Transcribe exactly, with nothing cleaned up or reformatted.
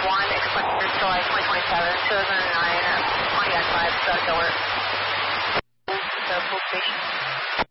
one, expired July twenty twenty-seven, two thousand nine, Pontiac five, South Delaware. The full station.